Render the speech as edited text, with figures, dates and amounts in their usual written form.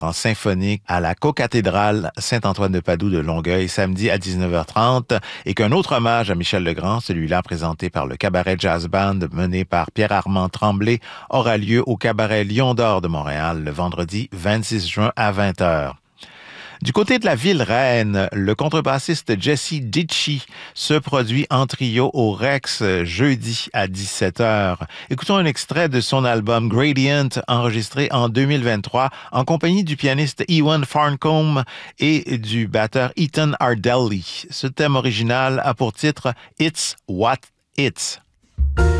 en symphonique à la cocathédrale Saint-Antoine de Padoue de Longueuil samedi à 19h30 et qu'un autre hommage à Michel Legrand, celui-là présenté par le Cabaret Jazz Band mené par Pierre-Armand Tremblay, aura lieu au Cabaret Lion d'Or de Montréal le vendredi 26 juin à 20h. Du côté de la ville reine, le contrebassiste Jesse Ditchy se produit en trio au Rex jeudi à 17h. Écoutons un extrait de son album Gradient, enregistré en 2023 en compagnie du pianiste Ewan Farncombe et du batteur Ethan Ardelli. Ce thème original a pour titre It's What It's.